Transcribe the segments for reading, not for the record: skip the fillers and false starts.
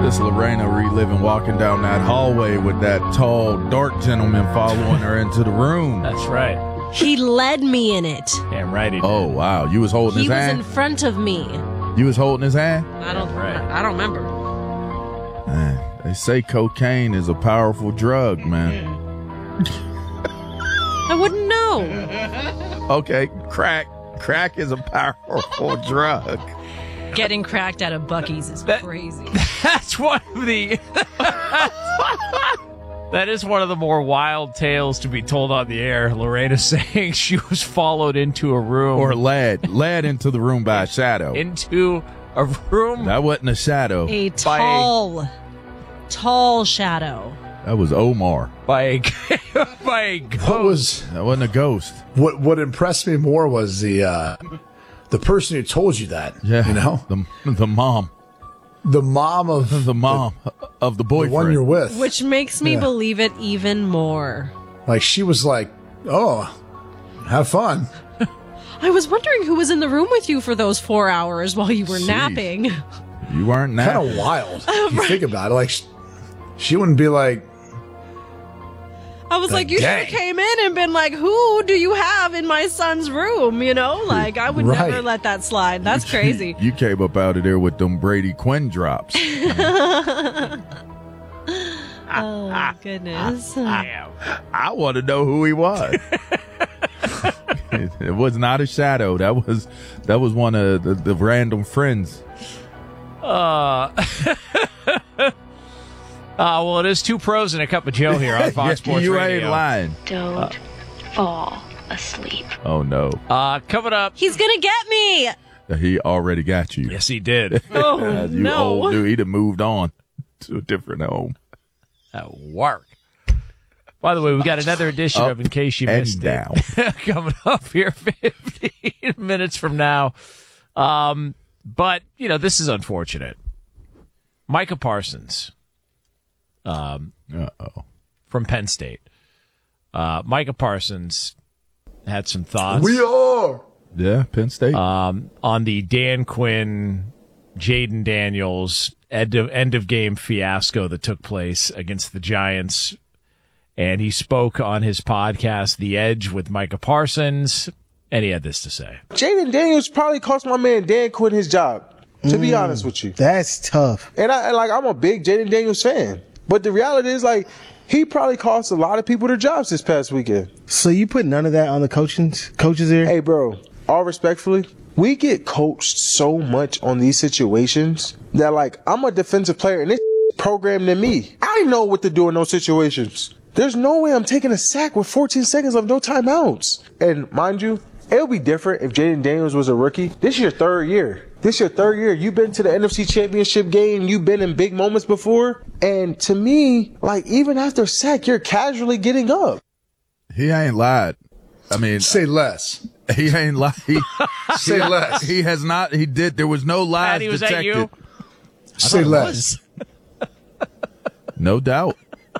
This Lorena reliving walking down that hallway with that tall, dark gentleman following her into the room. That's right. He led me in it. Damn right he did. Oh, wow. You was holding He his was hand? in front of me. You was holding his hand? I don't remember. Man, they say cocaine is a powerful drug, man. I wouldn't know. Okay, crack. Crack is a powerful drug. Getting cracked out of Buc-ee's is crazy. That's one of the... That is one of the more wild tales to be told on the air. Lorena saying she was followed into a room. Or led into the room by a shadow. Into a room. That wasn't a shadow. A tall shadow. That was Omar. By a ghost. That wasn't a ghost. What impressed me more was the person who told you that. Yeah. You know? The mom. The mom of the boyfriend. The one you're with. Which makes me believe it even more. Like, she was like, oh, have fun. I was wondering who was in the room with you for those 4 hours while you were Jeez. napping. You weren't napping. Kind of wild. If you think about it. Like, she wouldn't be like... I was like, you should have came in and been like, who do you have in my son's room? You know, like, I would never let that slide. That's crazy. You came up out of there with them Brady Quinn drops. Oh, goodness. I want to know who he was. It was not a shadow. That was one of the random friends. Well, it is two pros and a cup of Joe here on Fox Sports you Radio. ain't lying. Don't fall asleep. Oh, no. Coming up. He's going to get me. He already got you. Yes, he did. Oh, You no. old dude. He'd have moved on to a different home. At work. By the way, we got another edition of In Case You Missed It coming up here 15 minutes from now. But, this is unfortunate. Micah Parsons from Penn State. Micah Parsons had some thoughts. We are! Yeah, Penn State. On the Dan Quinn, Jaden Daniels end of game fiasco that took place against the Giants. And he spoke on his podcast, The Edge, with Micah Parsons, and he had this to say. Jaden Daniels probably cost my man Dan Quinn his job, to be honest with you. That's tough. And I'm a big Jaden Daniels fan. But the reality is, he probably cost a lot of people their jobs this past weekend. So you put none of that on the coaches here? Hey, bro, all respectfully, we get coached so much on these situations that, I'm a defensive player, and this programmed in me. I know what to do in those situations. There's no way I'm taking a sack with 14 seconds of no timeouts. And mind you, it'll be different if Jaden Daniels was a rookie. This is your third year. You've been to the NFC Championship game. You've been in big moments before. And to me, even after sack, you're casually getting up. He ain't lied. I mean, say less. He ain't lied. Say less. He has not. He did. There was no lies Patty, was detected. that you? Say less. No doubt.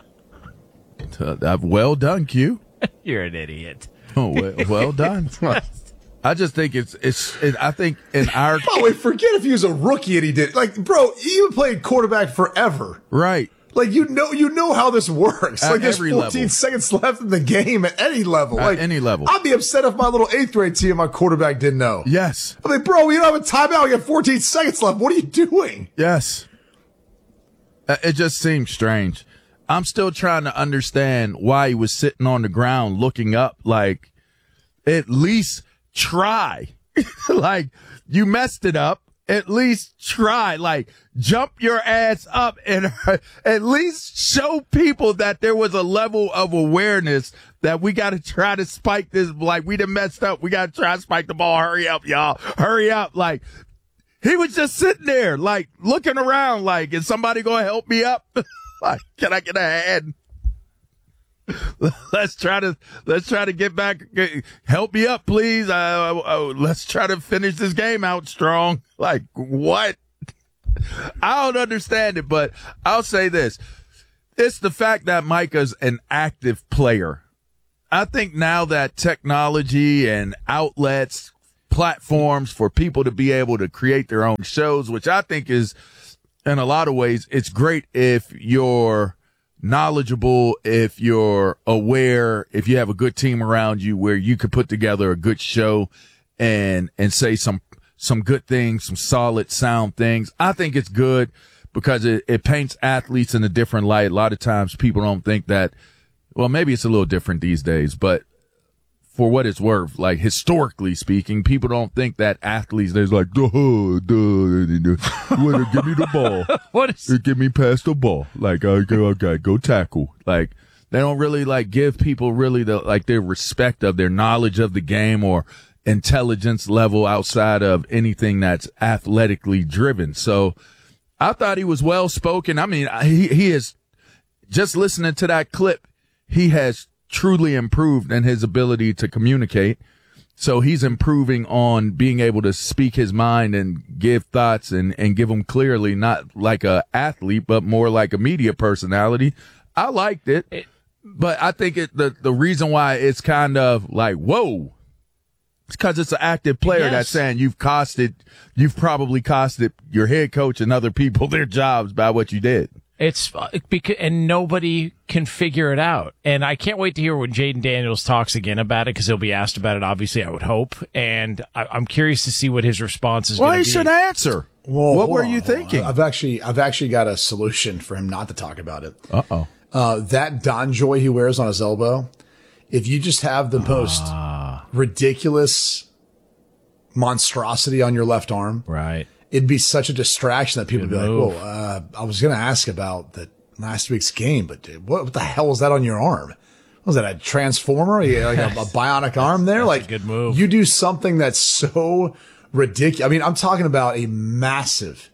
Well done, Q. You're an idiot. Oh, well done. I just think I think in our... Oh, wait, forget if he was a rookie and he did. Bro, you played quarterback forever. Right. You know how this works. At There's every 14 level. seconds left in the game at any level. At any level. I'd be upset if my little 8th grade team, my quarterback didn't know. Yes. I'm like, bro, we don't have a timeout. We got 14 seconds left. What are you doing? Yes. It just seems strange. I'm still trying to understand why he was sitting on the ground looking up. At least try. You messed it up. At least try. Jump your ass up and at least show people that there was a level of awareness that we got to try to spike this. We done messed up. We got to try to spike the ball. Hurry up, y'all. Hurry up. He was just sitting there, looking around, is somebody going to help me up? Can I get a hand? Let's try to get back. Help me up, please. Let's try to finish this game out strong. What? I don't understand it, but I'll say this. It's the fact that Micah's an active player. I think now that technology and outlets, platforms for people to be able to create their own shows, which I think is in a lot of ways, it's great if you're knowledgeable, if you're aware, if you have a good team around you where you could put together a good show and say some good things, some solid, sound things. I think it's good because it paints athletes in a different light. A lot of times people don't think that, well, maybe it's a little different these days, but for what it's worth, like historically speaking, people don't think that athletes, they're like, give me the ball. Give me past the ball. Like, okay, go tackle. Like, they don't really like give people really their respect of their knowledge of the game or intelligence level outside of anything that's athletically driven. So I thought he was well spoken. I mean, he is, just listening to that clip, he has truly improved in his ability to communicate. So he's improving on being able to speak his mind and give thoughts and give them clearly, not like a athlete, but more like a media personality. I liked it, but I think the reason why it's kind of like, whoa, it's because it's an active player that's saying you've probably costed your head coach and other people their jobs by what you did. It's because, and nobody can figure it out. And I can't wait to hear when Jayden Daniels talks again about it, because he'll be asked about it, obviously, I would hope. And I'm curious to see what his response is going to be. Well, he should answer. Well, what were you thinking? I've actually got a solution for him not to talk about it. Uh-oh. That DonJoy he wears on his elbow, if you just have the most ridiculous monstrosity on your left arm, right, it'd be such a distraction that people would be like, "Whoa, I was going to ask about the last week's game, but dude, what the hell was that on your arm? Was that a transformer? Like a bionic arm there? Like a good move. You do something that's so ridiculous. I mean, I'm talking about a massive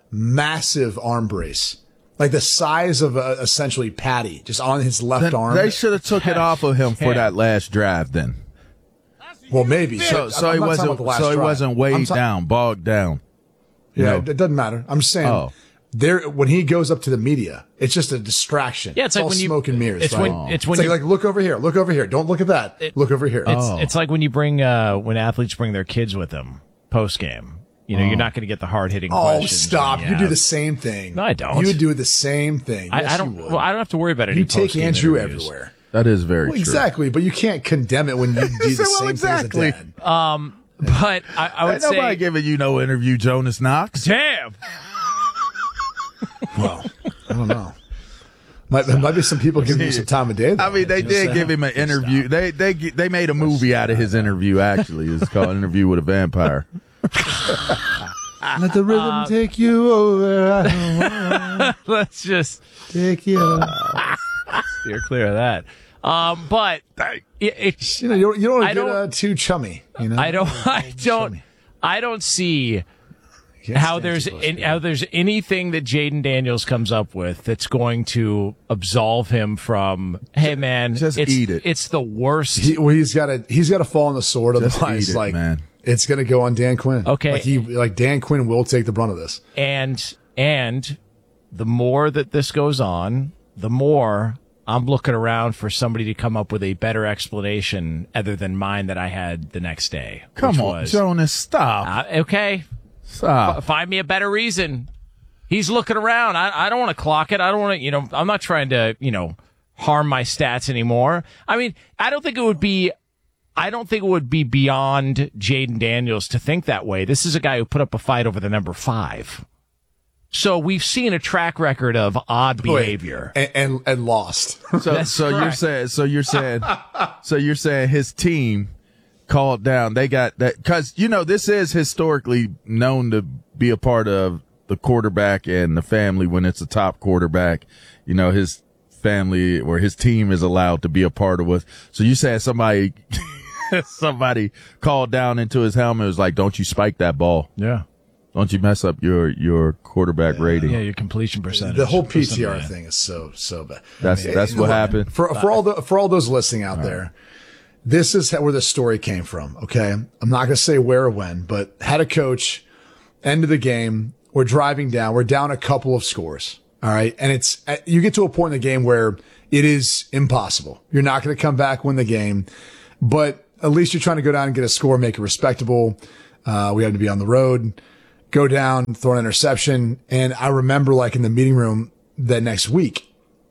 arm brace, like the size of essentially Patty, just on his left arm. They should have took it off of him for that last drive then. Well, maybe. So he wasn't weighed down, bogged down. Yeah, it doesn't matter. I'm just saying, when he goes up to the media, it's just a distraction. Yeah, it's like all when smoke and mirrors. It's like look over here, Don't look at that. Look over here. It's like when you bring when athletes bring their kids with them post game. You know, you're not going to get the hard hitting questions. Oh, stop! You do the same thing. No, I don't. You would do the same thing. Yes, I don't. Well, I don't have to worry about it. You take Andrew everywhere. That is very true. Exactly, but you can't condemn it when you do the same thing as a dad. But I would say nobody giving you no interview, Jonas Knox. Damn. Well, I don't know. Might be some people giving him some time of day. Though. I mean, they did give him an interview. They made a movie out of his interview. Actually, it's called "Interview with a Vampire." Let the rhythm take you over. Let's just take you over. Steer clear of that. But it's you don't want to get too chummy. You know, I don't see how there's anything that Jayden Daniels comes up with that's going to absolve him from. Hey man, just eat it. It's the worst. He's got to fall on the sword of the ice. Like, man, it's going to go on Dan Quinn. Okay, like Dan Quinn will take the brunt of this. And the more that this goes on, the more I'm looking around for somebody to come up with a better explanation other than mine that I had the next day. Come on, Jonas, stop. Okay. Stop. Find me a better reason. He's looking around. I don't want to clock it. I don't want to, I'm not trying to, harm my stats anymore. I mean, I don't think it would be beyond Jayden Daniels to think that way. This is a guy who put up a fight over the number 5. So we've seen a track record of odd behavior and lost. So you're saying his team called down. They got that because this is historically known to be a part of the quarterback and the family. When it's a top quarterback, his family or his team is allowed to be a part of it. So you said somebody called down into his helmet. It was like, "Don't you spike that ball? Yeah. Don't you mess up your quarterback rating? Yeah, your completion percentage. The whole PTR thing is so bad. That's what happened. For all those listening out there, this is where the story came from. Okay, I'm not gonna say where or when, but had a coach. End of the game, we're driving down. We're down a couple of scores. All right, and you get to a point in the game where it is impossible. You're not going to come back, win the game, but at least you're trying to go down and get a score, make it respectable. We have to be on the road. go down, throw an interception. And I remember in the meeting room that next week,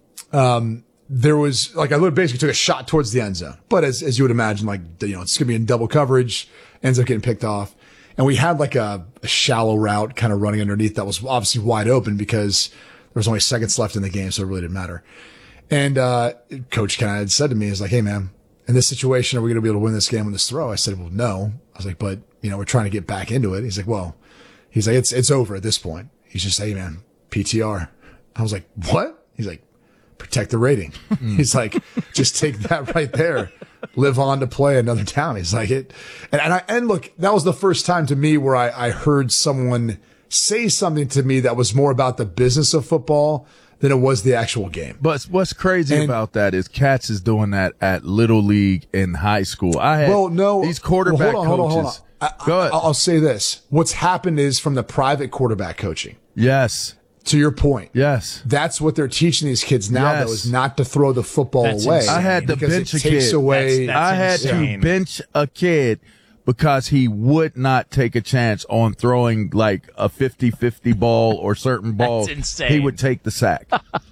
there was I basically took a shot towards the end zone, but as you would imagine, it's going to be in double coverage, ends up getting picked off. And we had a shallow route kind of running underneath that was obviously wide open because there was only seconds left in the game. So it really didn't matter. And, coach kind of had said to me, he's like, hey man, in this situation, are we going to be able to win this game on this throw? I said, well, no. I was like, but we're trying to get back into it. He's like, well, it's over at this point. He's just, hey man, PTR. I was like, what? He's like, protect the rating. He's like, just take that right there. Live on to play another down. He's like it. And look, that was the first time to me where I heard someone say something to me that was more about the business of football than it was the actual game. But what's crazy about that is Katz is doing that at Little League and high school. I had these quarterback coaches. Hold on. Go ahead. I'll say this. What's happened is from the private quarterback coaching. Yes. To your point. Yes. That's what they're teaching these kids now, though, is not to throw the football away. Insane. I had to bench a kid. I had to bench a kid because he would not take a chance on throwing a 50-50 ball or certain balls. That's insane. He would take the sack.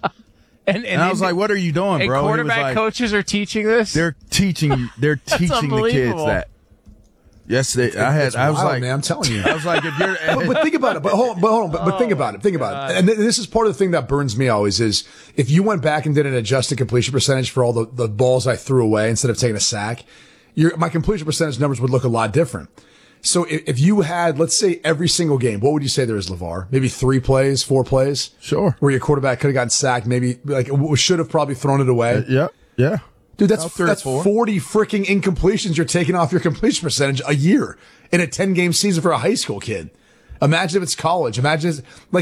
and I was like, what are you doing, bro? Quarterback coaches are teaching this? They're teaching the kids that. Yes, I was like, man, I'm telling you. I was like, if you're, but think about it. But hold on. But think about it. And this is part of the thing that burns me always is if you went back and did an adjusted completion percentage for all the balls I threw away instead of taking a sack, my completion percentage numbers would look a lot different. So if you had, let's say, every single game, what would you say there is, LeVar? Maybe 3 plays, 4 plays? Sure. Where your quarterback could have gotten sacked, maybe should have probably thrown it away. Yeah. Dude, that's 40 freaking incompletions you're taking off your completion percentage a year in a 10-game season for a high school kid. Imagine if it's college. Imagine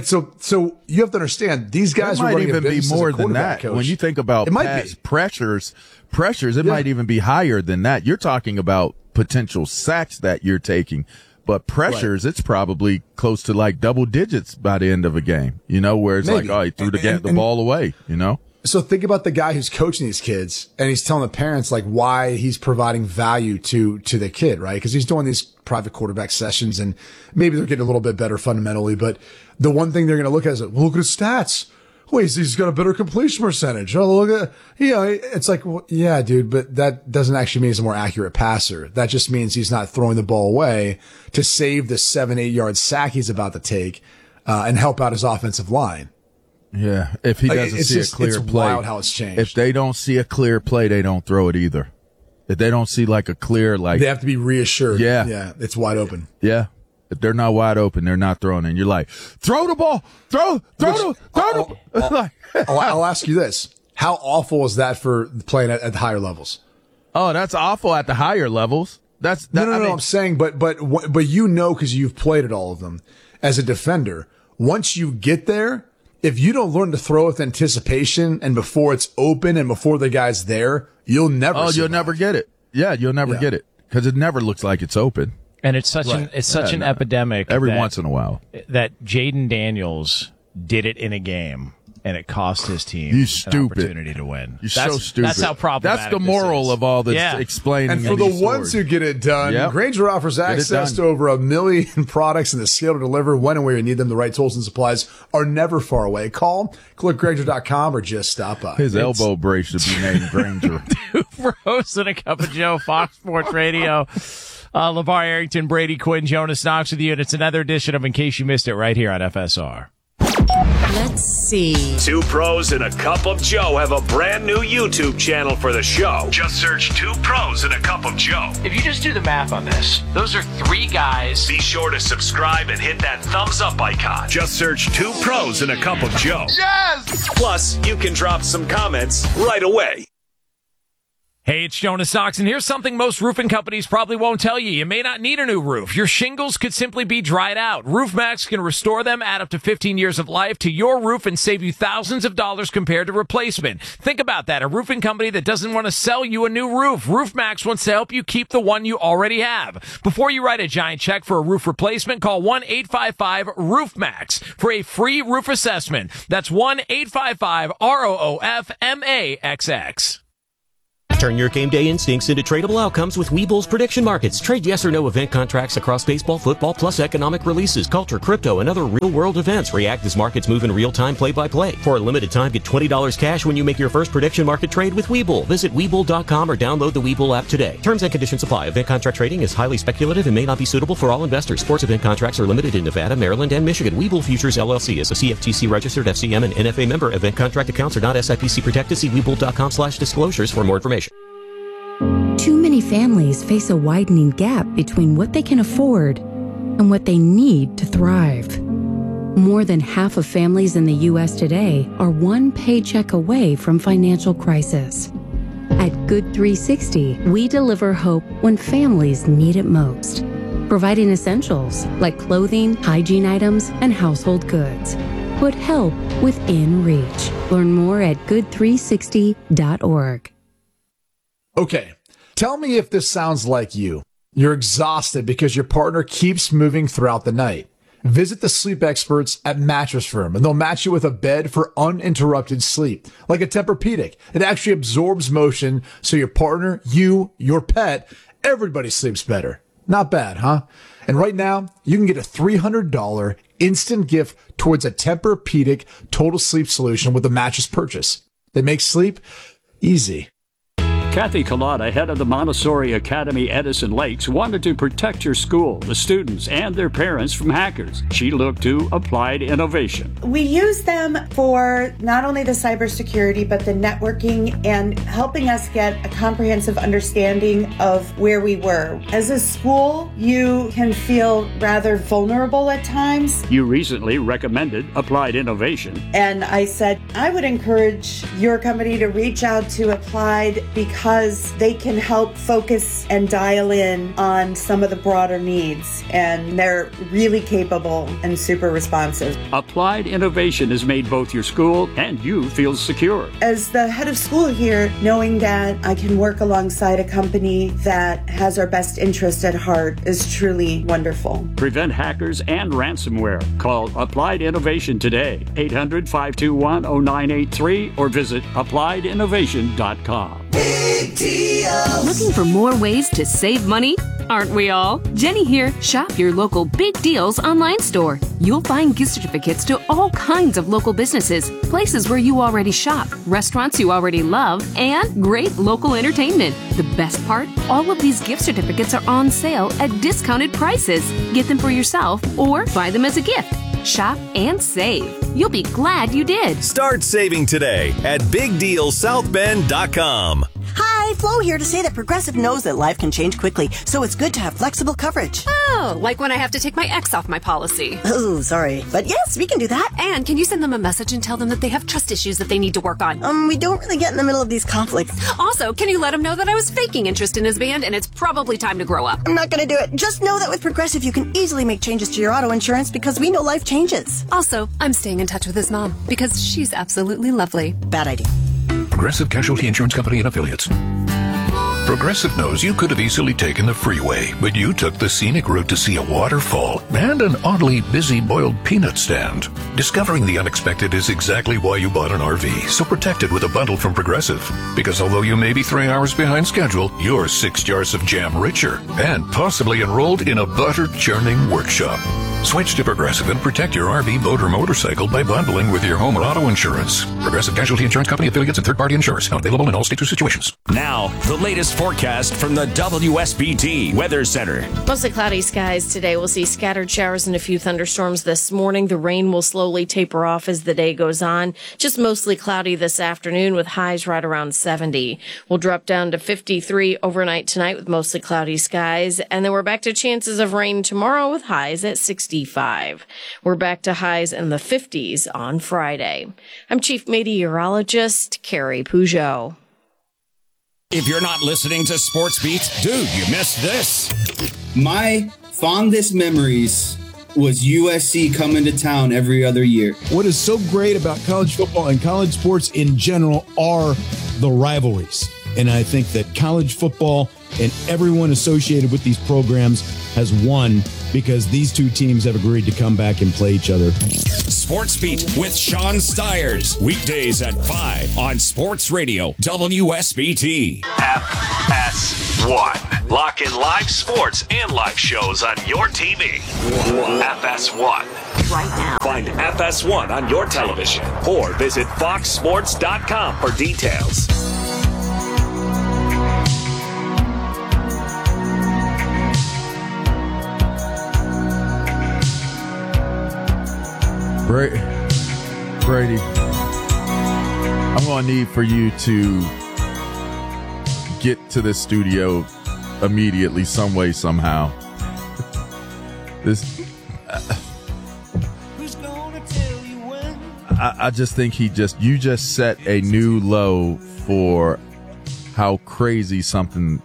so you have to understand these guys might even be more than that. Coach. When you think about pressures, it might even be higher than that. You're talking about potential sacks that you're taking, but pressures, it's probably close to double digits by the end of a game. Where it's he threw the ball away. So think about the guy who's coaching these kids and he's telling the parents why he's providing value to the kid, right? Because he's doing these private quarterback sessions and maybe they're getting a little bit better fundamentally. But the one thing they're going to look at is, look at his stats. Wait, he's got a better completion percentage. Oh, look at, it's like, well, yeah, dude, but that doesn't actually mean he's a more accurate passer. That just means he's not throwing the ball away to save the 7-8 yard sack he's about to take, and help out his offensive line. Yeah, if he doesn't see a clear play. It's wild how it's changed. If they don't see a clear play, they don't throw it either. If they don't see a clear, they have to be reassured. Yeah, it's wide open. Yeah, if they're not wide open, they're not throwing it. And you're like, throw the ball, throw the ball. I'll ask you this: how awful is that for playing at the higher levels? Oh, that's awful at the higher levels. No. I'm saying, but because you've played at all of them as a defender. Once you get there. If you don't learn to throw with anticipation and before it's open and before the guy's there, you'll never. Oh, you'll never get it. Yeah, you'll never get it because it never looks like it's open. And it's such an epidemic every once in a while that Jaden Daniels did it in a game. And it cost his team an opportunity to win. You're so stupid. That's how problematic That's the moral of all this explaining. And for the ones who get it done, Grainger offers access to over 1 million products and the scale to deliver when and where you need them. The right tools and supplies are never far away. Call, click Grainger.com or just stop by. His elbow brace should be named Grainger. Two Bros and a Cup of Joe, Fox Sports Radio. LeVar Arrington, Brady Quinn, Jonas Knox with you. And it's another edition of In Case You Missed It right here on FSR. Let's see. Two Pros and a Cup of Joe have a brand new YouTube channel for the show. Just search Two Pros and a Cup of Joe. If you just do the math on this, those are 3 guys. Be sure to subscribe and hit that thumbs up icon. Just search Two Pros and a Cup of Joe. Yes! Plus, you can drop some comments right away. Hey, it's Jonas Knox, and here's something most roofing companies probably won't tell you. You may not need a new roof. Your shingles could simply be dried out. RoofMax can restore them, add up to 15 years of life to your roof, and save you thousands of dollars compared to replacement. Think about that. A roofing company that doesn't want to sell you a new roof. RoofMax wants to help you keep the one you already have. Before you write a giant check for a roof replacement, call 1-855-RoofMax for a free roof assessment. That's 1-855-ROOF-MAXX. Turn your game day instincts into tradable outcomes with Webull's prediction markets. Trade yes or no event contracts across baseball, football, plus economic releases, culture, crypto, and other real-world events. React as markets move in real time, play-by-play. For a limited time, get $20 cash when you make your first prediction market trade with Webull. Visit Webull.com or download the Webull app today. Terms and conditions apply. Event contract trading is highly speculative and may not be suitable for all investors. Sports event contracts are limited in Nevada, Maryland, and Michigan. Webull Futures LLC is a CFTC-registered FCM and NFA member. Event contract accounts are not SIPC protected. See Webull.com/disclosures for more information. Too many families face a widening gap between what they can afford and what they need to thrive. More than half of families in the U.S. today are one paycheck away from financial crisis. At Good 360, we deliver hope when families need it most, providing essentials like clothing, hygiene items, and household goods. Put help within reach. Learn more at good360.org. Okay, tell me if this sounds like you. You're exhausted because your partner keeps moving throughout the night. Visit the sleep experts at Mattress Firm, and they'll match you with a bed for uninterrupted sleep, like a Tempur-Pedic. It actually absorbs motion so your partner, you, your pet, everybody sleeps better. Not bad, huh? And right now, you can get a $300 instant gift towards a Tempur-Pedic total sleep solution with a mattress purchase. They make sleep easy. Kathy Collada, head of the Montessori Academy Edison Lakes, wanted to protect her school, the students, and their parents from hackers. She looked to Applied Innovation. We use them for not only the cybersecurity, but the networking and helping us get a comprehensive understanding of where we were. As a school, you can feel rather vulnerable at times. You recently recommended Applied Innovation. And I said, I would encourage your company to reach out to Applied because they can help focus and dial in on some of the broader needs. And they're really capable and super responsive. Applied Innovation has made both your school and you feel secure. As the head of school here, knowing that I can work alongside a company that has our best interest at heart is truly wonderful. Prevent hackers and ransomware. Call Applied Innovation today, 800-521-0983, or visit appliedinnovation.com. Looking for more ways to save money? Aren't we all? Jenny here. Shop your local Big Deals online store. You'll find gift certificates to all kinds of local businesses, places where you already shop, restaurants you already love, and great local entertainment. The best part? All of these gift certificates are on sale at discounted prices. Get them for yourself or buy them as a gift. Shop and save. You'll be glad you did. Start saving today at BigDealSouthBend.com. Hi, Flo here to say that Progressive knows that life can change quickly, so it's good to have flexible coverage. Oh, like when I have to take my ex off my policy. Oh, sorry. But yes, we can do that. And can you send them a message and tell them that they have trust issues that they need to work on? We don't really get in the middle of these conflicts. Also, can you let them know that I was faking interest in his band and it's probably time to grow up? I'm not going to do it. Just know that with Progressive, you can easily make changes to your auto insurance because we know life changes. Also, I'm staying in touch with his mom because she's absolutely lovely. Bad idea. Progressive Casualty Insurance Company and Affiliates. Progressive knows you could have easily taken the freeway, but you took the scenic route to see a waterfall and an oddly busy boiled peanut stand. Discovering the unexpected is exactly why you bought an RV, so protect it with a bundle from Progressive. Because although you may be 3 hours behind schedule, you're 6 jars of jam richer and possibly enrolled in a butter churning workshop. Switch to Progressive and protect your RV, boat, or motorcycle by bundling with your home or auto insurance. Progressive Casualty Insurance Company, affiliates, and third-party insurers. Not available in all states or situations. Now, the latest forecast from the WSBT Weather Center. Mostly cloudy skies today. We'll see scattered showers and a few thunderstorms this morning. The rain will slowly taper off as the day goes on. Just mostly cloudy this afternoon with highs right around 70. We'll drop down to 53 overnight tonight with mostly cloudy skies. And then we're back to chances of rain tomorrow with highs at 65. We're back to highs in the 50s on Friday. I'm Chief Meteorologist Carrie Peugeot. If you're not listening to Sports Beat, dude, you missed this. My fondest memories was USC coming to town every other year. What is so great about college football and college sports in general are the rivalries. And I think that college football and everyone associated with these programs has won because these two teams have agreed to come back and play each other. Sports Beat with Sean Stiers. Weekdays at 5 on Sports Radio WSBT. FS1. Lock in live sports and live shows on your TV. FS1. Right now. Find FS1 on your television or visit foxsports.com for details. Brady, I'm going to need for you to get to the studio immediately, some way, somehow. I just think you just set a new low for how crazy something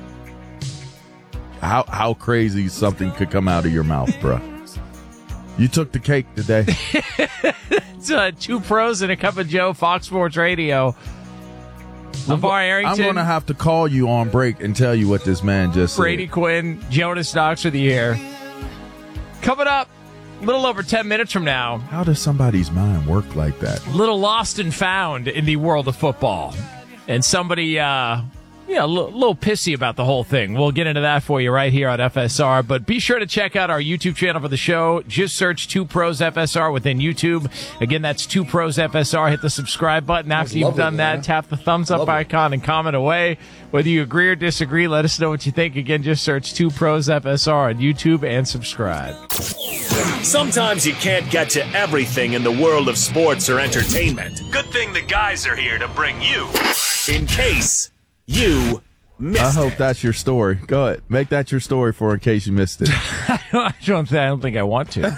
could come out of your mouth, bruh. You took the cake today. It's 2 pros and a cup of Joe, Fox Sports Radio. LeVar Arrington. I'm going to have to call you on break and tell you what this man just said. Brady Quinn, Jonas Knox for the year. Coming up a little over 10 minutes from now. How does somebody's mind work like that? A little lost and found in the world of football. And somebody, a little pissy about the whole thing. We'll get into that for you right here on FSR. But be sure to check out our YouTube channel for the show. Just search 2 Pros FSR within YouTube. Again, that's 2 Pros FSR. Hit the subscribe button. After you've done that, tap the thumbs up icon and comment away. Whether you agree or disagree, let us know what you think. Again, just search 2 Pros FSR on YouTube and subscribe. Sometimes you can't get to everything in the world of sports or entertainment. Good thing the guys are here to bring you in case you missed I hope that's your story. Go ahead. Make that your story for in case you missed it. I don't think I want to.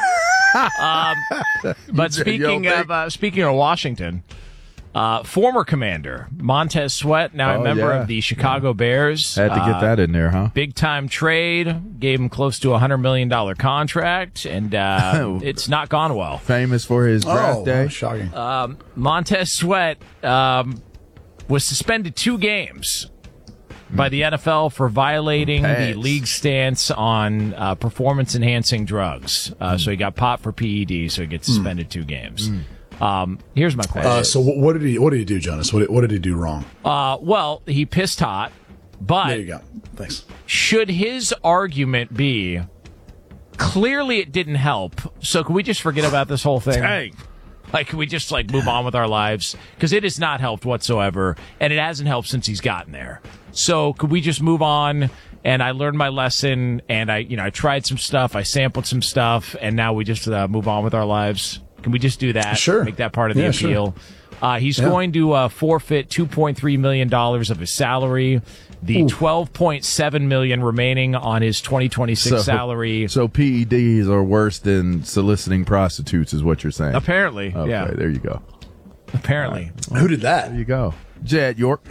But speaking of Washington, former commander Montez Sweat, now a member of the Chicago Bears. Had to get that in there, huh? Big time trade, gave him close to a $100 million contract, and it's not gone well. Famous for his draft day. Shocking. Montez Sweat was suspended 2 games by the NFL for violating the league stance on performance-enhancing drugs. So he got popped for PED, so he gets suspended 2 games. Here's my question. So what did he do, Jonas? What did he do wrong? Well, he pissed hot, but there you go. Thanks. Should his argument be clearly it didn't help? So can we just forget about this whole thing? Dang. Like, can we just move on with our lives? Because it has not helped whatsoever, and it hasn't helped since he's gotten there. So could we just move on? And I learned my lesson, and I tried some stuff, I sampled some stuff, and now we just move on with our lives. Can we just do that? Sure. Make that part of the appeal. Sure. He's going to forfeit $2.3 million of his salary. The $12.7 million remaining on his 2026 salary. So PEDs are worse than soliciting prostitutes, is what you're saying? Apparently, okay, yeah. There you go. Apparently. Who did that? There you go. Jed York.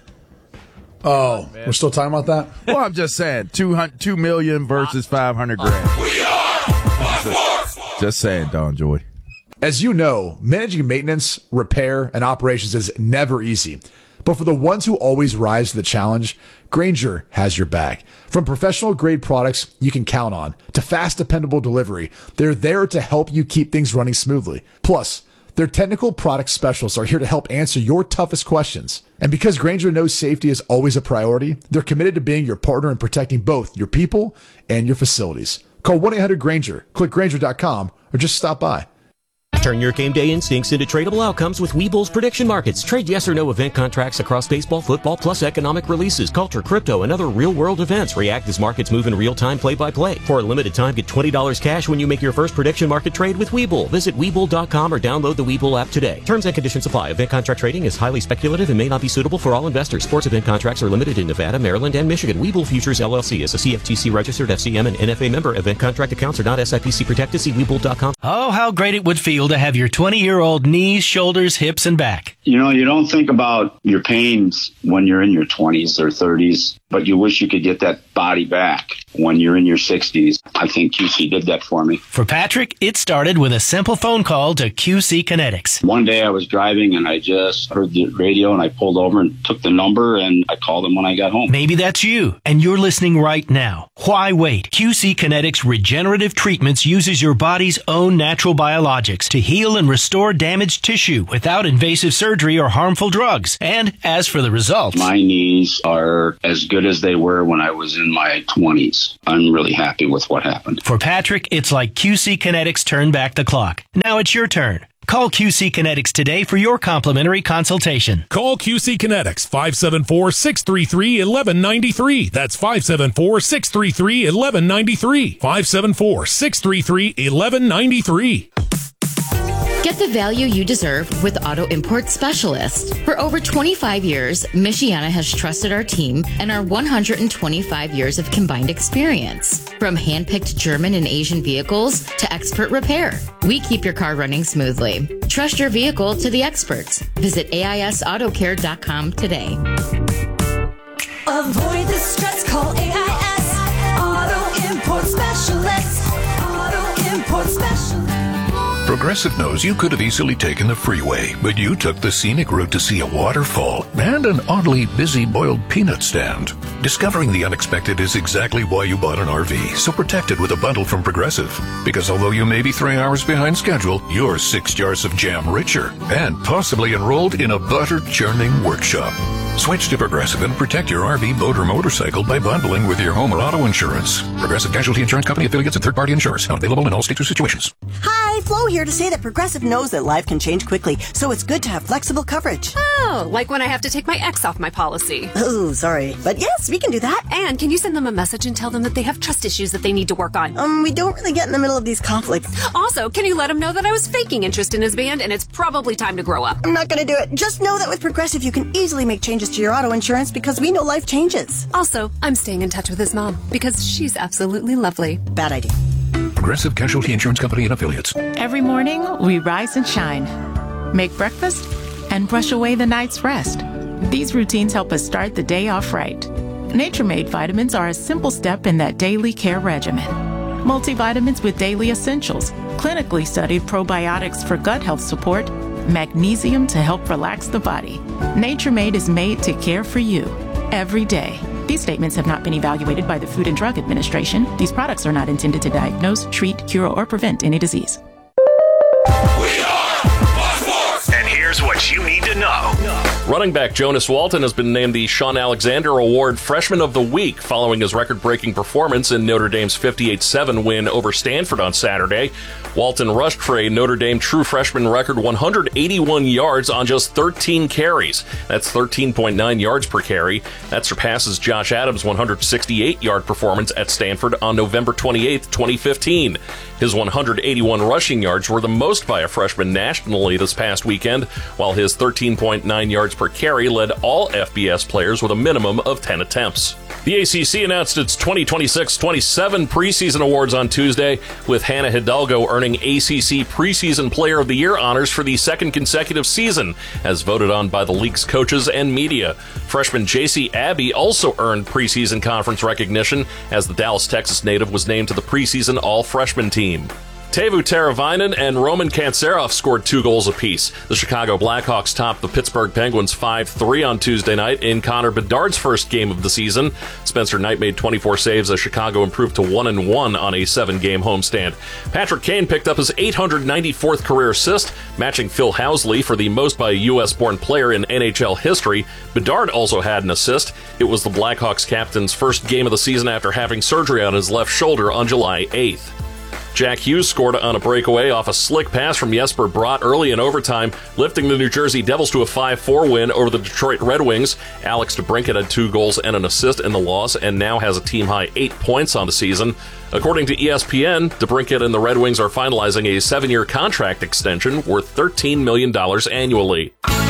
We're still talking about that? Well, I'm just saying, $2 million versus $500,000. We are sports. Just saying, Don Joy. As you know, managing maintenance, repair, and operations is never easy. But for the ones who always rise to the challenge, Grainger has your back. From professional-grade products you can count on to fast, dependable delivery, they're there to help you keep things running smoothly. Plus, their technical product specialists are here to help answer your toughest questions. And because Grainger knows safety is always a priority, they're committed to being your partner in protecting both your people and your facilities. Call 1-800-GRAINGER, click Grainger.com, or just stop by. Turn your game day instincts into tradable outcomes with Webull's prediction markets. Trade yes or no event contracts across baseball, football, plus economic releases, culture, crypto, and other real-world events. React as markets move in real time, play-by-play. For a limited time, get $20 cash when you make your first prediction market trade with Webull. Visit Webull.com or download the Webull app today. Terms and conditions apply. Event contract trading is highly speculative and may not be suitable for all investors. Sports event contracts are limited in Nevada, Maryland, and Michigan. Webull Futures LLC is a CFTC registered FCM and NFA member. Event contract accounts are not SIPC protected. See Webull.com. Oh, how great it would feel to have your 20-year-old knees, shoulders, hips, and back. You know, you don't think about your pains when you're in your 20s or 30s. but you wish you could get that body back when you're in your 60s. I think QC did that for me. For Patrick, it started with a simple phone call to QC Kinetics. One day I was driving and I just heard the radio and I pulled over and took the number and I called them when I got home. Maybe that's you and you're listening right now. Why wait? QC Kinetics Regenerative Treatments uses your body's own natural biologics to heal and restore damaged tissue without invasive surgery or harmful drugs. And as for the results, my knees are as good as they were when I was in my 20s. I'm really happy with what happened. For Patrick, it's like QC Kinetics turned back the clock. Now it's your turn. Call QC Kinetics today for your complimentary consultation. Call QC Kinetics 574-633-1193. That's 574-633-1193. 574-633-1193. Get the value you deserve with Auto Import Specialist. For over 25 years, Michiana has trusted our team and our 125 years of combined experience. From hand-picked German and Asian vehicles to expert repair, we keep your car running smoothly. Trust your vehicle to the experts. Visit AISAutocare.com today. Avoid the stress, call AIS Auto Import Specialist. Auto Import Specialist. Progressive knows you could have easily taken the freeway, but you took the scenic route to see a waterfall and an oddly busy boiled peanut stand. Discovering the unexpected is exactly why you bought an RV, so protect it with a bundle from Progressive. Because although you may be 3 hours behind schedule, you're 6 jars of jam richer and possibly enrolled in a butter churning workshop. Switch to Progressive and protect your RV, boat, or motorcycle by bundling with your home or auto insurance. Progressive Casualty Insurance Company affiliates and third-party insurers. Not available in all states or situations. Hi, Flo here to say that Progressive knows that life can change quickly, so it's good to have flexible coverage. Oh, like when I have to take my ex off my policy. Oh, sorry. But yes, we can do that. And can you send them a message and tell them that they have trust issues that they need to work on? We don't really get in the middle of these conflicts. Also, can you let him know that I was faking interest in his band and it's probably time to grow up? I'm not going to do it. Just know that with Progressive, you can easily make changes to your auto insurance because we know life changes. Also, I'm staying in touch with his mom because she's absolutely lovely. Bad idea. Progressive Casualty Insurance Company and affiliates. Every morning, we rise and shine, make breakfast, and brush away the night's rest. These routines help us start the day off right. Nature-Made vitamins are a simple step in that daily care regimen. Multivitamins with daily essentials, clinically studied probiotics for gut health support, magnesium to help relax the body. Nature-Made is made to care for you every day. These statements have not been evaluated by the Food and Drug Administration. These products are not intended to diagnose, treat, cure, or prevent any disease. And here's what you need to know. Running back Jonas Walton has been named the Sean Alexander Award Freshman of the Week following his record-breaking performance in Notre Dame's 58-7 win over Stanford on Saturday. Walton rushed for a Notre Dame true freshman record 181 yards on just 13 carries. That's 13.9 yards per carry. That surpasses Josh Adams' 168-yard performance at Stanford on November 28, 2015. His 181 rushing yards were the most by a freshman nationally this past weekend, while his 13.9 yards per carry led all FBS players with a minimum of 10 attempts. The ACC announced its 2026-27 preseason awards on Tuesday, with Hannah Hidalgo earning ACC Preseason Player of the Year honors for the second consecutive season, as voted on by the league's coaches and media. Freshman JC Abbey also earned preseason conference recognition, as the Dallas, Texas native was named to the preseason all-freshman team. Teuvo Teravainen and Roman Kantserov scored 2 goals apiece. The Chicago Blackhawks topped the Pittsburgh Penguins 5-3 on Tuesday night in Connor Bedard's first game of the season. Spencer Knight made 24 saves as Chicago improved to 1-1 on a 7-game homestand. Patrick Kane picked up his 894th career assist, matching Phil Housley for the most by a U.S.-born player in NHL history. Bedard also had an assist. It was the Blackhawks captain's first game of the season after having surgery on his left shoulder on July 8th. Jack Hughes scored on a breakaway off a slick pass from Jesper Bratt early in overtime, lifting the New Jersey Devils to a 5-4 win over the Detroit Red Wings. Alex DeBrincat had 2 goals and an assist in the loss and now has a team-high 8 points on the season. According to ESPN, DeBrincat and the Red Wings are finalizing a 7-year contract extension worth $13 million annually.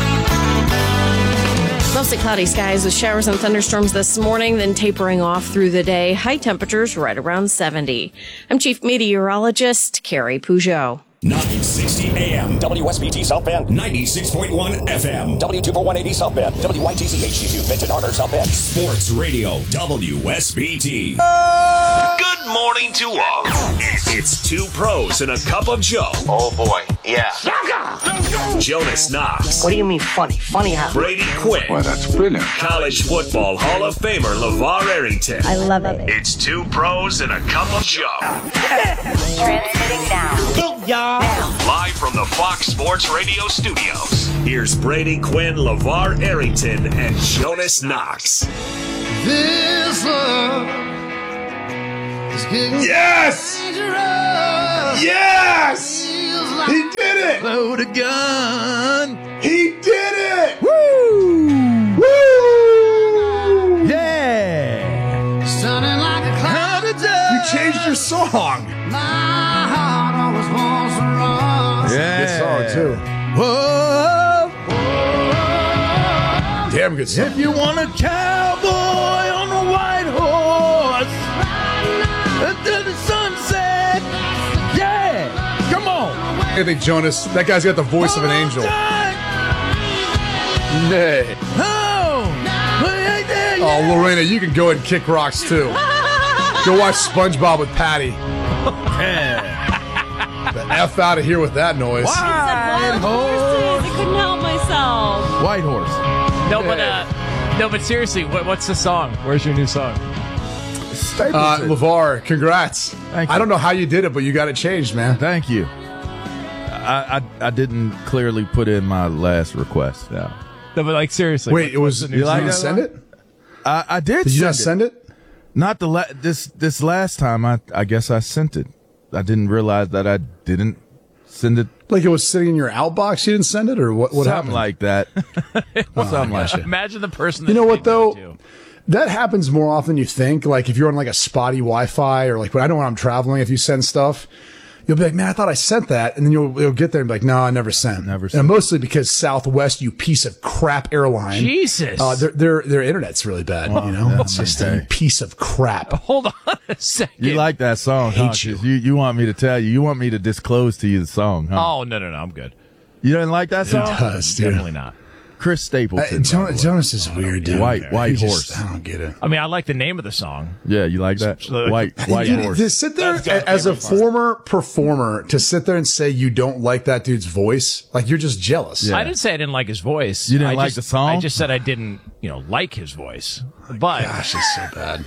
Mostly cloudy skies with showers and thunderstorms this morning, then tapering off through the day. High temperatures right around 70. I'm Chief Meteorologist Carrie Peugeot. 960 AM. WSBT South Bend. 96.1 FM. W24180 South Bend. WYTC HD2 Benton Harbor South Bend. Sports Radio. WSBT. Good morning to all. It's two pros and a cup of Joe. Oh boy, yeah. Jonas Knox. What do you mean funny? Funny how? Brady Quinn. Well, that's brilliant. College football Hall of Famer LeVar Arrington. I love it. It's two pros and a cup of Joe. Transmitting now. Live from the Fox Sports Radio studios. Here's Brady Quinn, LeVar Arrington, and Jonas Knox. This love is getting Yes! dangerous. Yes! Feels He did it! load a gun. He did it! Woo! Woo! Yeah! Sounding like a cloud of dust. You changed your song. My heart always wants to run. Good song, too. Whoa. Damn good song. If you want a cowboy on a white horse until the sunset, yeah, come on. I think Jonas, that guy's got the voice of an angel. Nay. Oh, Lorena, you can go and kick rocks too. Go watch SpongeBob with Patty. The F out of here with that noise. White horse. I couldn't help myself. White horse. No, but seriously, what's the song? Where's your new song? LeVar, congrats. Thank you. I don't know how you did it, but you got it changed, man. Thank you. I didn't clearly put in my last request. No, but like seriously. Wait, it was. You Did you send it? I did. Did you not send it? Not this last time. I guess I sent it. I didn't realize that I didn't send it. Like it was sitting in your outbox. You didn't send it, or what? What Something happened? like that. Something like that. Imagine the person. That You know what though? to. That happens more often than you think. Like if you're on like a spotty Wi-Fi, or like when I know when I'm traveling, if you send stuff, you'll be like, "Man, I thought I sent that," and then you'll get there and be like, "No, I never sent." Never sent. And mostly because Southwest, you piece of crap airline. Jesus. Their internet's really bad. Well, you know, yeah, it's just okay. a piece of crap. Hold on a second. You like that song, huh? Hate you. 'Cause you want me to tell you. You want me to disclose to you the song, huh? Oh no, I'm good. You didn't like that song? It does, dude. Definitely not. Chris Stapleton. by the way. Jonas is weird, dude. White He just- horse. I don't get it. I mean, I like the name of the song. Yeah, you like that? White Dude, horse. to sit there as a former performer, to sit there and say you don't like that dude's voice, like you're just jealous. Yeah. I didn't say I didn't like his voice. You didn't I like just- the song? I just said I didn't, like his voice. But Gosh, he's so bad.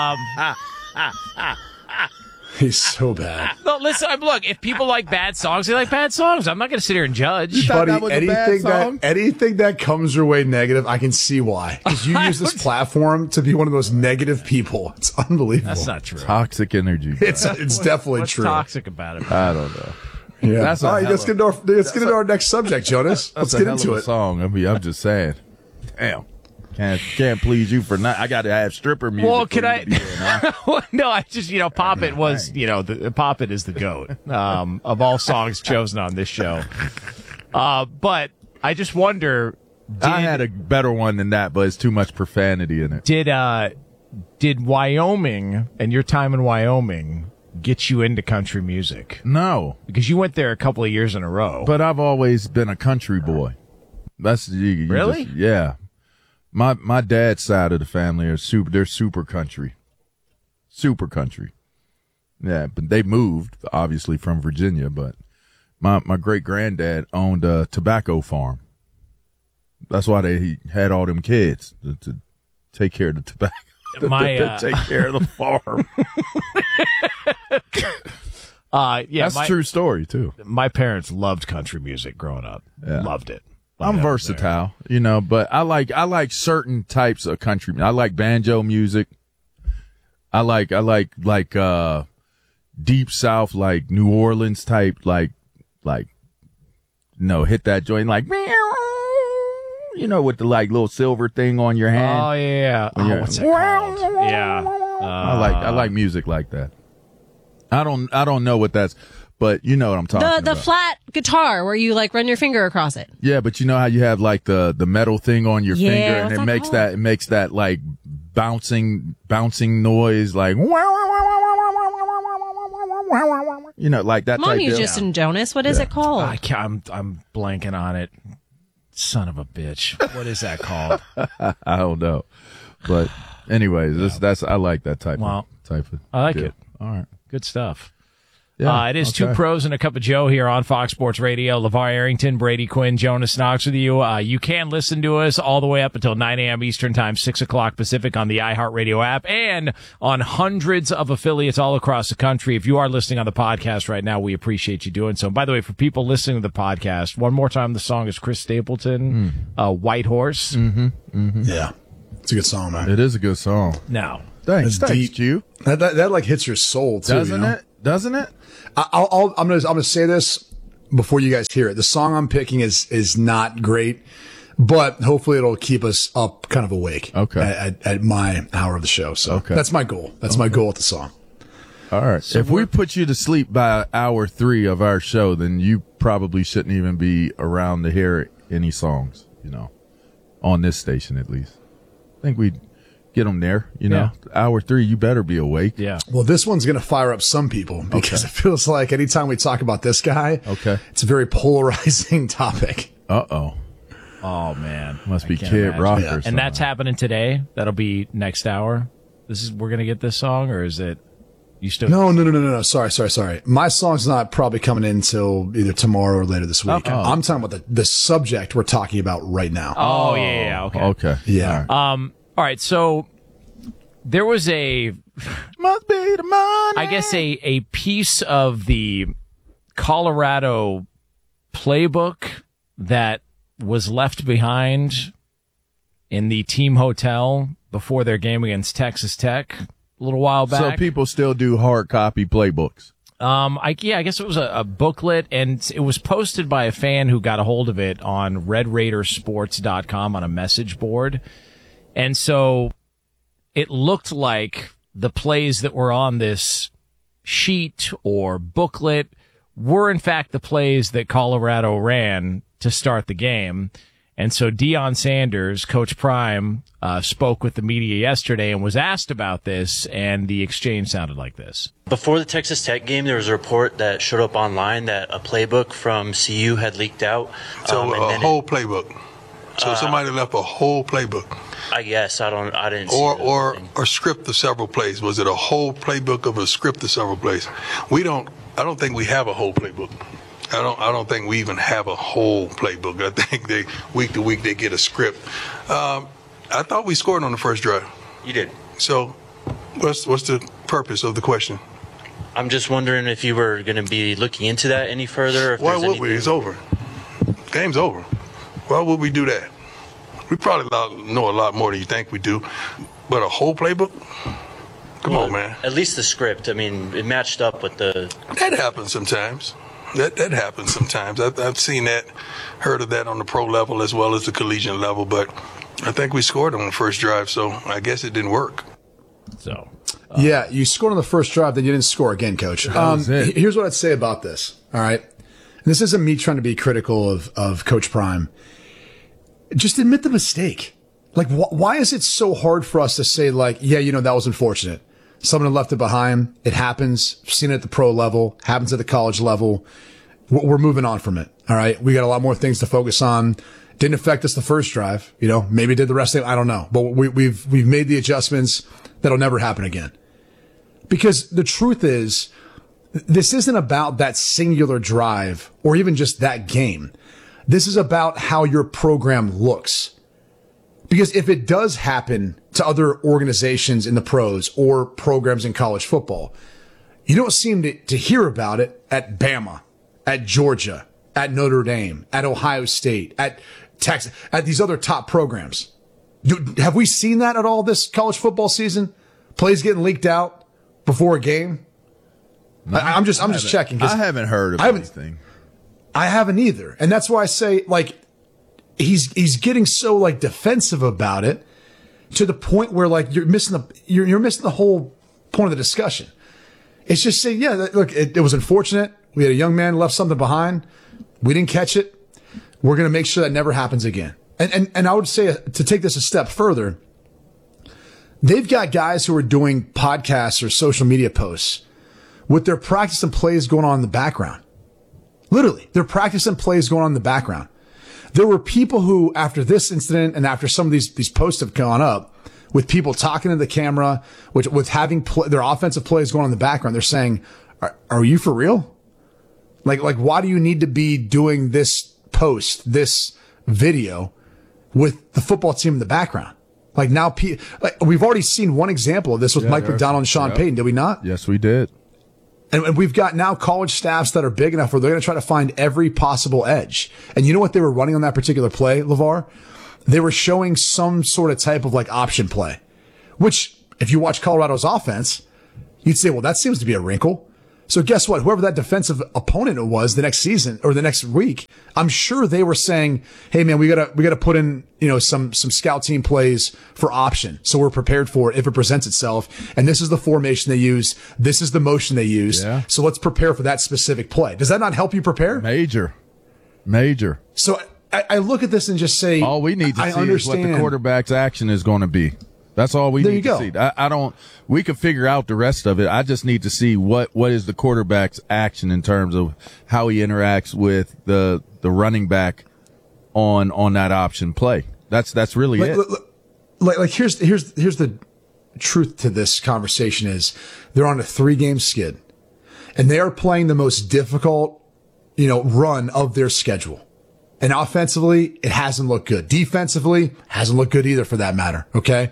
He's so bad. no, listen. Look, if people like bad songs, they like bad songs. I'm not going to sit here and judge. thought Buddy, that was a bad song? anything that comes your way negative, I can see why. Because you use this platform to be one of those negative people. It's unbelievable. That's not true. Toxic energy. bro. It's definitely What's true. toxic about it? I don't know. Yeah. That's a All right, hell let's get into our next subject, Jonas. Let's That's a get hell into of a it. song. I mean, I'm just saying. Damn. Can't please you for not. I got to have stripper music. Well, for can you I? to be in, huh? No, I just Poppet was Poppet is the goat of all songs chosen on this show. But I just wonder. I had a better one than that, but it's too much profanity in it. Did Wyoming and your time in Wyoming get you into country music? No, Because you went there a couple of years in a row. but I've always been a country boy. That's you Really? just- yeah. My dad's side of the family are they're super country. Super country. Yeah, but they moved obviously from Virginia, but my great granddad owned a tobacco farm. That's why he had all them kids to take care of the tobacco. to take care of the farm. Yeah, That's a true story too. My parents loved country music growing up. Yeah. Loved it. I'm versatile, but I like certain types of country. I like banjo music. I like deep South, like New Orleans type, hit that joint like, with the like little silver thing on your hand. Oh yeah. What's that called? Yeah. I like music like that. I don't know what that's. But you know what I'm talking about. The flat guitar where you like run your finger across it. Yeah, but you know how you have like the metal thing on your Yeah, finger and what's it that makes that like bouncing noise like You know, like that Come on, type you deal. Justin Jonas. What is it called? I'm blanking on it. Son of a bitch. What is that called? I don't know. But anyways, that's I like that type of I like deal. it. All right. Good stuff. Yeah, it is okay. Two Pros and a Cup of Joe here on Fox Sports Radio. LeVar Arrington, Brady Quinn, Jonas Knox with you. You can listen to us all the way up until 9 a.m. Eastern Time, 6 o'clock Pacific on the iHeartRadio app and on hundreds of affiliates all across the country. If you are listening on the podcast right now, we appreciate you doing so. And by the way, for people listening to the podcast, one more time, the song is Chris Stapleton, White Horse. Yeah. It's a good song, man. It is a good song. Now, thanks, Q. That like hits your soul too, Doesn't you know? it? Doesn't it? I'm gonna say this before you guys hear it. The song I'm picking is not great, but hopefully it'll keep us up, kind of awake. Okay. At my hour of the show. So that's my goal. That's my goal with the song. All right. So if we put you to sleep by hour 3 of our show, then you probably shouldn't even be around to hear any songs, you know, on this station at least. I think we'd get them there, you know. Hour 3, you better be awake. Yeah. Well, this one's going to fire up some people because it feels like anytime we talk about this guy, it's a very polarizing topic. Uh-oh. Oh, man. Must be can't Kid imagine. Rock or And something. that's happening today. That'll be next hour. We're going to get this song, or is it you still? No. Sorry. My song's not probably coming in until either tomorrow or later this week. Oh. I'm talking about the subject we're talking about right now. Oh, yeah. Okay. Okay. Yeah. All right. So there was must be the money. I guess a piece of the Colorado playbook that was left behind in the team hotel before their game against Texas Tech a little while back. So people still do hard copy playbooks. I guess it was a booklet, and it was posted by a fan who got a hold of it on RedRaidersports.com on a message board. And so it looked like the plays that were on this sheet or booklet were in fact the plays that Colorado ran to start the game. And so Deion Sanders, Coach Prime, spoke with the media yesterday and was asked about this, and the exchange sounded like this. Before the Texas Tech game, there was a report that showed up online that a playbook from CU had leaked out. So whole playbook. So somebody left a whole playbook. I guess I didn't. Or a script of several plays. Was it a whole playbook of a script of several plays? I don't think we have a whole playbook. I don't think we even have a whole playbook. I think they week to week they get a script. I thought we scored on the first drive. You did. So what's the purpose of the question? I'm just wondering if you were going to be looking into that any further. If Why there's would we? It's over. Game's over. Why would we do that? We probably know a lot more than you think we do. But a whole playbook? Come on, man. At least the script. I mean, it matched up with the... That happens sometimes. That happens sometimes. I've seen that, heard of that on the pro level as well as the collegiate level. But I think we scored on the first drive, so I guess it didn't work. So... yeah, you scored on the first drive, then you didn't score again, Coach. Here's what I'd say about this, all right? And this isn't me trying to be critical of Coach Prime. Just admit the mistake. Like, why is it so hard for us to say, like, yeah, that was unfortunate. Someone left it behind. It happens. I've seen it at the pro level. Happens at the college level. We're moving on from it, all right? We got a lot more things to focus on. Didn't affect us the first drive, maybe did the rest of it. I don't know. But we've made the adjustments. That'll never happen again. Because the truth is, this isn't about that singular drive or even just that game. This is about how your program looks. Because if it does happen to other organizations in the pros or programs in college football, you don't seem to hear about it at Bama, at Georgia, at Notre Dame, at Ohio State, at Texas, at these other top programs. Have we seen that at all this college football season? Plays getting leaked out before a game? No, I'm just checking. I haven't heard of anything. I haven't either. And that's why I say, like, he's getting so, like, defensive about it to the point where, like, you're missing the whole point of the discussion. It's just saying, yeah, look, it was unfortunate. We had a young man left something behind. We didn't catch it. We're going to make sure that never happens again. And I would say, to take this a step further, they've got guys who are doing podcasts or social media posts with their practice and plays going on in the background. Literally, their practice and plays going on in the background. There were people who, after this incident and after some of these posts have gone up, with people talking to the camera, with having their offensive plays going on in the background, they're saying, are you for real? Like, why do you need to be doing this post, this video with the football team in the background? Like now, we've already seen one example of this with Mike McDonald and Sean Payton, did we not? Yes, we did. And we've got now college staffs that are big enough where they're going to try to find every possible edge. And you know what they were running on that particular play, LeVar? They were showing some sort of type of like option play, which if you watch Colorado's offense, you'd say, well, that seems to be a wrinkle. So guess what? Whoever that defensive opponent was the next season or the next week, I'm sure they were saying, hey man, we gotta put in, some scout team plays for option. So we're prepared for it if it presents itself. And this is the formation they use. This is the motion they use. Yeah. So let's prepare for that specific play. Does that not help you prepare? Major. So I look at this and just say, all we need to see is what the quarterback's action is going to be. That's all we need to see. We could figure out the rest of it. I just need to see what is the quarterback's action in terms of how he interacts with the running back on that option play. That's really it. Like here's the truth to this conversation is they're on a 3-game skid and they are playing the most difficult, run of their schedule. And offensively, it hasn't looked good. Defensively, hasn't looked good either for that matter. Okay.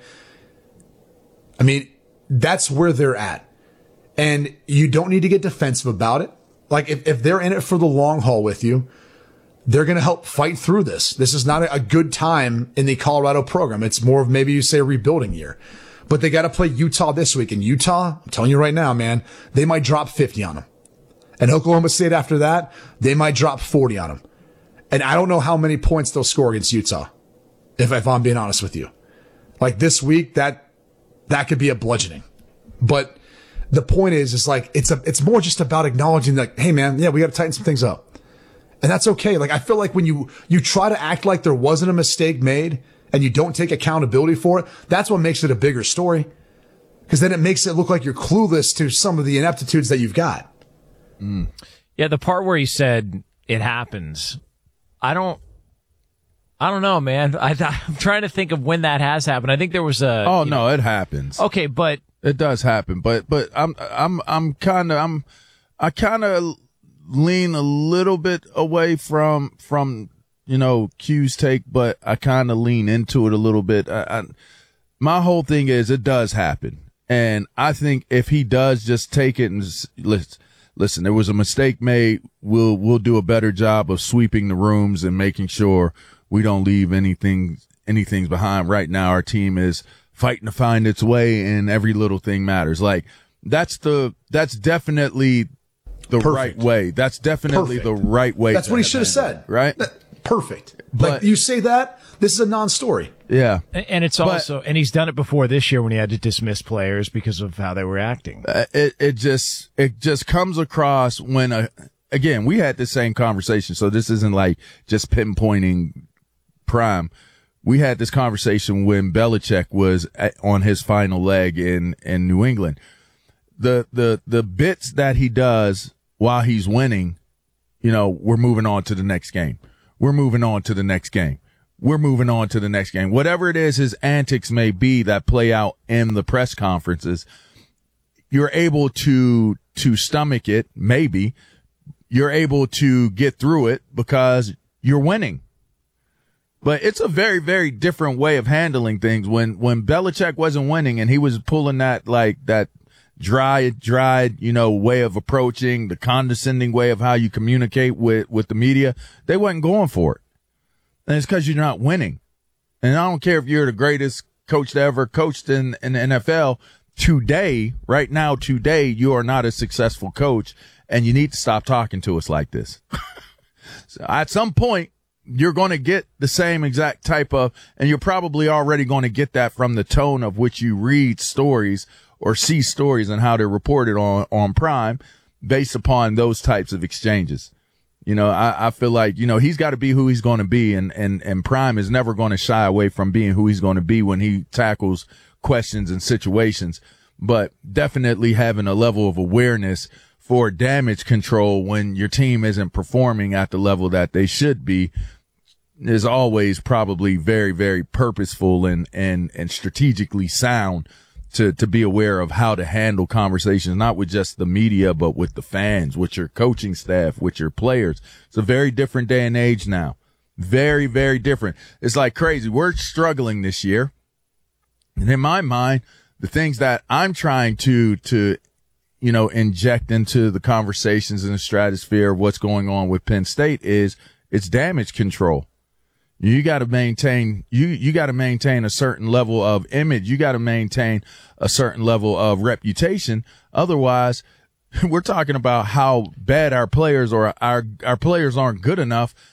I mean, that's where they're at. And you don't need to get defensive about it. Like if they're in it for the long haul with you, they're going to help fight through this. This is not a good time in the Colorado program. It's more of maybe you say a rebuilding year, but they got to play Utah this week. And Utah, I'm telling you right now, man, they might drop 50 on them. And Oklahoma State after that, they might drop 40 on them. And I don't know how many points they'll score against Utah, if I'm being honest with you. Like this week, that could be a bludgeoning. But the point is like, it's more just about acknowledging like, hey man, yeah, we got to tighten some things up. And that's okay. Like, I feel like when you try to act like there wasn't a mistake made and you don't take accountability for it, that's what makes it a bigger story. Because then it makes it look like you're clueless to some of the ineptitudes that you've got. Mm. Yeah, the part where he said it happens, I don't know, man. I'm trying to think of when that has happened. I think there was a. Oh no, it happens. Okay, but it does happen. But I kind of lean a little bit away from Q's take, but I kind of lean into it a little bit. My whole thing is it does happen, and I think if he does just take it and listen, there was a mistake made. We'll do a better job of sweeping the rooms and making sure we don't leave anything behind. Right now, our team is fighting to find its way, and every little thing matters. Like that's definitely the right way. That's definitely the right way. That's what he should have said. Right? Perfect. But you say that, this is a non-story. Yeah. And it's also, and he's done it before this year when he had to dismiss players because of how they were acting. It just comes across when, again, we had the same conversation. So this isn't like just pinpointing Prime. We had this conversation when Belichick was on his final leg in New England. The bits that he does while he's winning, we're moving on to the next game. We're moving on to the next game. We're moving on to the next game. Whatever it is his antics may be that play out in the press conferences, you're able to stomach it, maybe. You're able to get through it because you're winning. But it's a very, very different way of handling things. When Belichick wasn't winning and he was pulling that dry, way of approaching, the condescending way of how you communicate with the media, they wasn't going for it. And it's because you're not winning. And I don't care if you're the greatest coach that ever coached in the NFL. Right now, you are not a successful coach, and you need to stop talking to us like this. So at some point, you're going to get the same exact type of, and you're probably already going to get that from the tone of which you read stories or see stories and how they're reported on Prime based upon those types of exchanges. I feel like, he's got to be who he's going to be, and Prime is never going to shy away from being who he's going to be when he tackles questions and situations, but definitely having a level of awareness for damage control when your team isn't performing at the level that they should be is always probably very, very purposeful and strategically sound to be aware of how to handle conversations, not with just the media, but with the fans, with your coaching staff, with your players. It's a very different day and age now. Very, very different. It's like crazy. We're struggling this year. And in my mind, the things that I'm trying to inject into the conversations in the stratosphere of what's going on with Penn State is it's damage control. You got to maintain, you got to maintain a certain level of image. You got to maintain a certain level of reputation. Otherwise, we're talking about how bad our players or our players aren't good enough